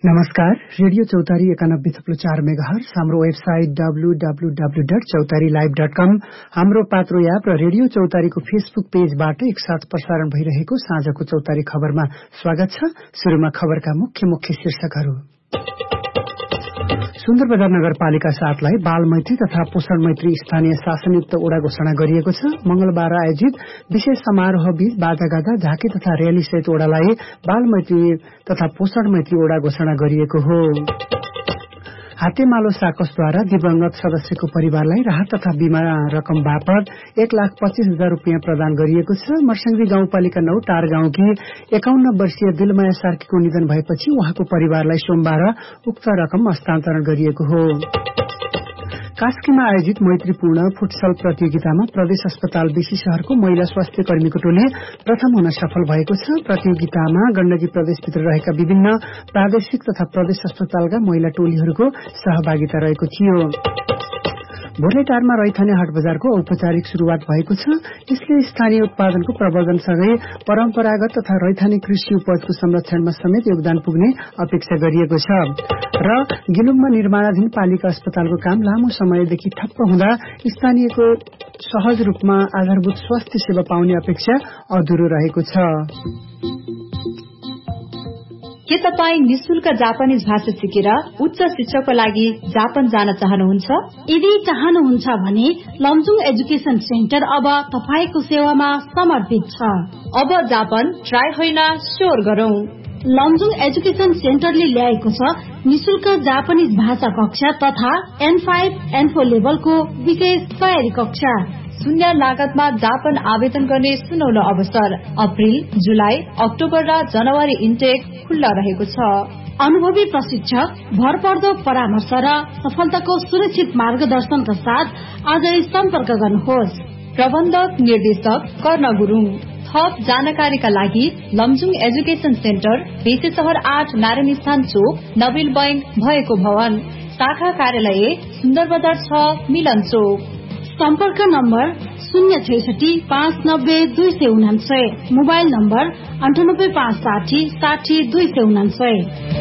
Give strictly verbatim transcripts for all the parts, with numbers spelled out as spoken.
नमस्कार, रेडियो चौतारी एकानब्बे थप्लो चार मेगाहर्ज, हाम्रो website W W W dot चौतारी लाइभ डट कम, हाम्रो पात्रो एप र रेडियो चौतारीको फेसबुक पेजबाट एकसाथ प्रसारण भइरहेको साँझको चौतारी खबरमा स्वागत छ। सुरुमा खबरका मुख्य मुख्य शीर्षकहरू। सुन्दरबजार नगरपालिका सातलाई बाल मैत्री तथा पोषण मैत्री स्थानीय शासनयुक्त ओडा घोषणा गरिएको छ। मंगलबार आयोजित विशेष समारोह बीच बाजागाजा, झाँकी तथा रयाली सहित ओडालाई बाल मैत्री तथा पोषण मैत्री ओडा घोषणा गरिएको हो। हातेमालो साकसद्वारा दिवंगत सदस्यको परिवारलाई राहत तथा बीमा रकम बापत एक लाख पच्चीस हजार रूपियाँ प्रदान गरिएको छ। मर्स्याङ्दी गाउँपालिका नौ टार गाउँकी एकाउन्न वर्षीय दिलमाया सार्कीको निधन भएपछि उहाँको परिवारलाई सोमबार उक्त रकम हस्तान्तरण गरिएको हो। कास्कीमा आयोजित मैत्रीपूर्ण फुटसल प्रतियोगितामा प्रदेश अस्पताल बेसी शहरको महिला स्वास्थ्य कर्मीको टोली प्रथम हुन सफल भएको छ। प्रतियोगितामा गण्डकी प्रदेशभित्र रहेका विभिन्न प्रादेशिक तथा प्रदेश अस्पतालका महिला टोलीहरूको सहभागिता रहेको थियो। भोरेटारमा रैथाने हाट बजारको औपचारिक शुरूआत भएको छ। यसले स्थानीय उत्पादनको प्रवर्धनसँगै परम्परागत तथा रैथाने कृषि उपजको संरक्षणमा समेत योगदान पुग्ने अपेक्षा गरिएको छ। र गिलुङमा निर्माणाधीन पालिका अस्पतालको काम लामो समयदेखि ठप्प हुँदा स्थानीयको सहज रूपमा आधारभूत स्वास्थ्य सेवा पाउने अपेक्षा अधुरो रहेको छ। के तपाईँ निशुल्क जापानिज भाषा सिकेर उच्च शिक्षाको लागि जापान जान चाहनुहुन्छ? यदि चाहनुहुन्छ भने लमजुङ एजुकेशन सेन्टर अब तपाईको सेवामा समर्पित छ। अब जापान ट्राई होइन, स्योर गरौं। लमजुङ एजुकेशन सेन्टरले ल्याएको छ निशुल्क जापानिज भाषा कक्षा तथा एन फाइभ एन फोर लेभलको विशेष तयारी कक्षा। शून्य लागतमा जापान आवेदन गर्ने सुनौलो अवसर। अप्रिल, जुलाई, अक्टोबर र जनवरी इन्टेक खुल्ला रहेको छ। अनुभवी प्रशिक्षक, भरपर्दो परामर्श र सफलताको सुरक्षित मार्गदर्शनका साथ आजै सम्पर्क गर्नुहोस्। प्रबन्धक निर्देशक कर्ण गुरुङ। थप जानकारीका लागि लमजुङ एजुकेशन सेन्टर, बेसी शहर आठ, नारायण स्थान चोक, नबिल बैंक भएको भवन, शाखा कार्यालय सुन्दरबजार छ, मिलन चोक। सम्पर्क नम्बर शून्य छैसठी पाँच नब्बे दुई सय उनान्सय, मोबाइल नम्बर अन्ठानब्बे पाँच साठी साठी दुई सय उनान्सय।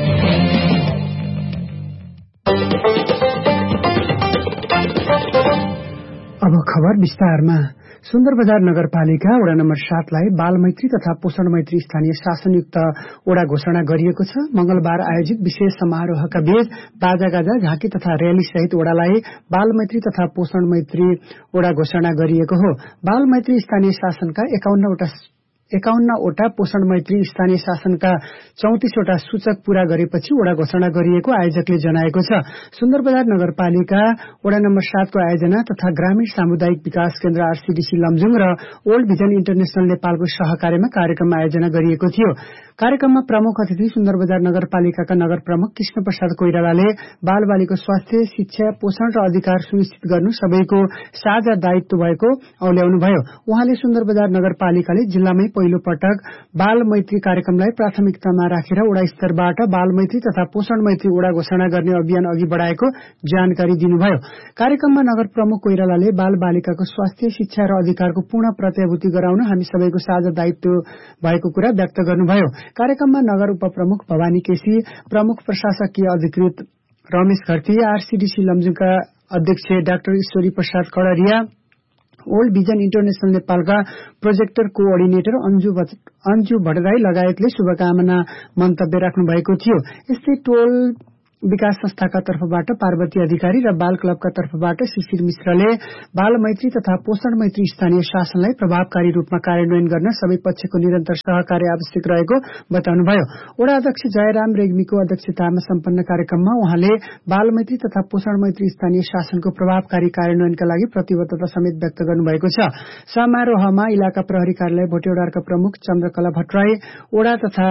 अब खबर विस्तारमा। सुन्दरबजार नगरपालिका वडा नम्बर सातलाई बाल मैत्री तथा पोषण मैत्री स्थानीय शासनयुक्त ओडा घोषणा गरिएको छ। मंगलबार आयोजित विशेष समारोहका बीच बाजागाजा, झाँकी तथा रयाली सहित ओडालाई बाल मैत्री तथा पोषण मैत्री ओडा घोषणा गरिएको हो। बाल मैत्री स्थानीय शासनका एकाउन्नवटा एकाउन्नवटा पोषण मैत्री स्थानीय शासनका चौतिसवटा सूचक पूरा गरेपछि ओडा घोषणा गरिएको आयोजकले जनाएको छ। सुन्दरबजार नगरपालिका वडा नम्बर सातको आयोजना तथा ग्रामीण सामुदायिक विकास केन्द्र आरसीडीसी लमजुङ र ओल्ड भिजन इन्टरनेशनल नेपालको सहकार्यमा कार्यक्रम आयोजना गरिएको थियो। कार्यक्रममा प्रमुख अतिथि सुन्दरबजार नगरपालिकाका नगर प्रमुख कृष्ण प्रसाद कोइरालाले बाल बालीको स्वास्थ्य, शिक्षा, पोषण र अधिकार सुनिश्चित गर्नु सबैको साझा दायित्व भएको औल्याउनुभयो। उहाँले सुन्दरबजार नगरपालिकाले जिल्लामै पहिलो पटक बाल मैत्री कार्यक्रमलाई प्राथमिकतामा राखेर ओडा स्तरबाट बाल मैत्री तथा पोषण मैत्री ओडा घोषणा गर्ने अभियान अघि बढ़ाएको जानकारी दिनुभयो। कार्यक्रममा नगर प्रमुख कोइरालाले बाल बालिकाको स्वास्थ्य, शिक्षा र अधिकारको पूर्ण प्रत्याभूति गराउन हामी सबैको साझा दायित्व भएको कुरा व्यक्त गर्नुभयो। कार्यक्रममा नगर उपप्रमुख भवानी केसी, प्रमुख प्रशासकीय अधिकृत रमेश घरती, आरसीडीसी लमजुङका अध्यक्ष doctor Ishwari Prasad कड़रिया, old vision international नेपालका प्रोजेक्टर कोअर्डिनेटर अन्जु अन्जु भट्टराई लगायतले शुभकामना मन्तव्य राख्नु भएको थियो। यस्तै टोल विकास संस्थाका तर्फबाट पार्वती अधिकारी र बाल क्लबका तर्फबाट शिशिर मिश्रले बाल मैत्री तथा पोषण मैत्री स्थानीय शासनलाई प्रभावकारी रूपमा कार्यान्वयन गर्न सबै पक्षको निरन्तर सहकार्य आवश्यक रहेको बताउनुभयो। वडा अध्यक्ष जयराम रेग्मीको अध्यक्षतामा सम्पन्न कार्यक्रममा उहाँले बाल मैत्री तथा पोषण मैत्री स्थानीय शासनको प्रभावकारी कार्यान्वयनका लागि प्रतिबद्धता समेत व्यक्त गर्नुभएको छ। समारोहमा इलाका प्रहरी कार्यालय भोटेओडारका प्रमुख चन्द्रकला भट्टराई, वडा तथा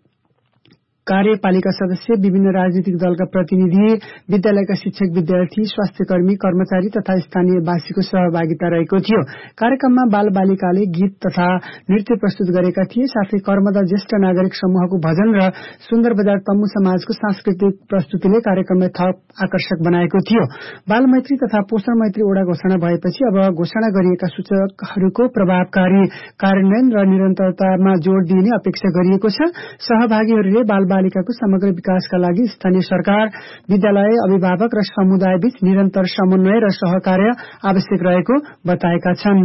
कार्यपालिका सदस्य, विभिन्न राजनीतिक दलका प्रतिनिधि, विद्यालयका शिक्षक, विद्यार्थी, स्वास्थ्यकर्मी, कर्मचारी तथा स्थानीयवासीको सहभागिता रहेको थियो। कार्यक्रममा बाल बालिकाले गीत तथा नृत्य प्रस्तुत गरेका थिए। साथै कर्मदा ज्येष्ठ नागरिक समूहको भजन र सुन्दरबजार तम्मु समाजको सांस्कृतिक प्रस्तुतिले कार्यक्रमलाई थप आकर्षक बनाएको थियो। बाल मैत्री तथा पोषण मैत्री ओडा घोषणा भएपछि अब घोषणा गरिएका सूचकहरूको प्रभावकारी कार्यान्वयन र निरन्तरतामा जोड़ दिइने अपेक्षा गरिएको छ। सहभागीहरूले बाल बालिकाको समग्र विकासका लागि स्थानीय सरकार, विद्यालय, अभिभावक र समुदायबीच निरन्तर समन्वय र सहकार्य आवश्यक रहेको बताएका छन्।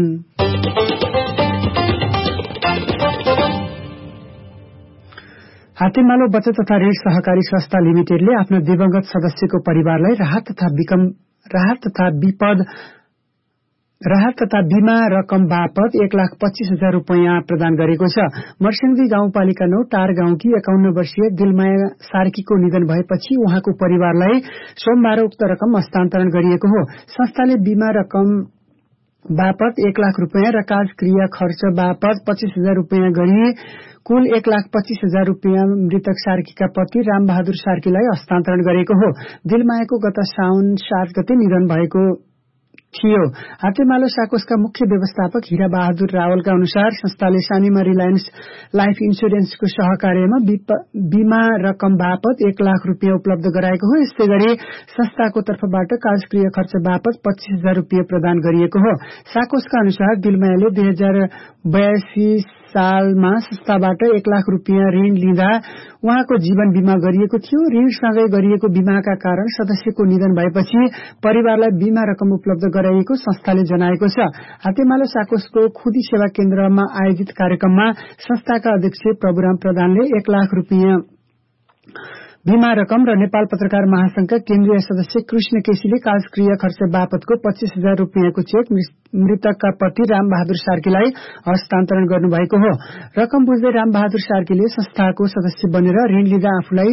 हातेमालो बचत तथा ऋण सहकारी संस्था लिमिटेडले आफ्नो दिवंगत सदस्यको परिवारलाई राहत तथा राहत तथा विपद राहत तथा बीमा रकम बापत एक लाख पच्चीस हजार रूपियाँ प्रदान गरेको छ। मर्स्याङ्दी गाउँपालिका नौ टार गाउँकी एकाउन्न वर्षीय दिलमाया सार्कीको निधन भएपछि उहाँको परिवारलाई सोमबार उक्त रकम हस्तान्तरण गरिएको हो। संस्थाले बीमा रकम बापत एक लाख रूपियाँ र काजक्रिया खर्च बापत पच्चीस हजार रूपियाँ गरी कुल एक लाख पच्चीस हजार रूपियाँ मृतक सार्कीका पति रामबहादुर सार्कीलाई हस्तान्तरण गरेको हो। दिलमायाको गत साउन सात गते निधन भएको थियो। हातेमालो साकोसका मुख्य व्यवस्थापक हीरा बहादुर रावलका अनुसार संस्थाले सानीमा रिलायन्स लाइफ इन्स्योरेन्सको सहकार्यमा बीमा रकम बापत एक लाख रूपियाँ उपलब्ध गराएको हो। यस्तै गरी संस्थाको तर्फबाट काजक्रिय खर्च बापत पच्चीस हजार रूपियाँ प्रदान गरिएको हो। साकोसका अनुसार दिलमायाले दुई हजार बयासी सालमा संस्थाबाट एक लाख रूपियाँ ऋण लिँदा उहाँको जीवन बीमा गरिएको थियो। ऋणसँगै गरिएको बीमाका कारण सदस्यको निधन भएपछि परिवारलाई बीमा रकम उपलब्ध गराइएको संस्थाले जनाएको छ। हातेमालो साकोसको खुदी सेवा केन्द्रमा आयोजित कार्यक्रममा संस्थाका अध्यक्ष प्रभुराम प्रधानले एक लाख रूपियाँ बीमा रकम र नेपाल पत्रकार महासंघका केन्द्रीय सदस्य कृष्ण केसीले काजक्रिया खर्च बापतको पच्चीस हजार रूपियाँको चेक मृतकका पति रामबहादुर सार्कीलाई हस्तान्तरण गर्नुभएको हो। रकम बुझ्दै रामबहादुर सार्कीले संस्थाको सदस्य बनेर ऋण लिँदा आफूलाई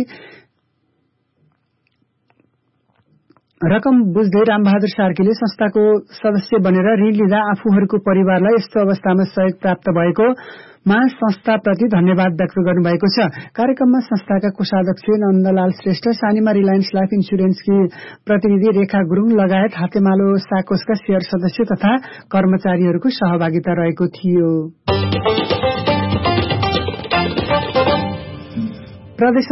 रकम बुझ्दै रामबहादुर सार्कीले संस्थाको सदस्य बनेर ऋण लिँदा आफूहरूको परिवारलाई यस्तो अवस्थामा सहयोग प्राप्त भएको मा संस्थाप्रति धन्यवाद व्यक्त गर्नुभएको छ। कार्यक्रममा संस्थाका कोषाध्यक्ष नन्दलाल श्रेष्ठ, सानीमा रिलायन्स लाइफ इन्स्योरेन्सकी प्रतिनिधि रेखा गुरूङ लगायत हातेमालो साकोसका शेयर सदस्य तथा कर्मचारीहरूको सहभागिता रहेको थियो। प्रदेश